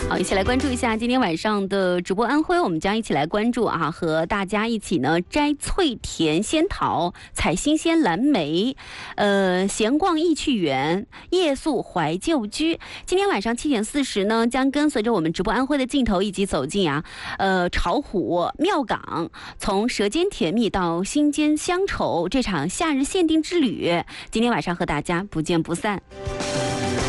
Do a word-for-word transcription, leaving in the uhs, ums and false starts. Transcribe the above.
好，一起来关注一下今天晚上的直播安徽，我们将一起来关注啊，和大家一起呢摘翠田仙桃，采新鲜蓝莓，呃，闲逛意趣园，夜宿怀旧居。今天晚上七点四十呢，将跟随着我们直播安徽的镜头一起走进啊，呃，巢湖庙岗，从舌尖甜蜜到心间乡愁，这场夏日限定之旅，今天晚上和大家不见不散。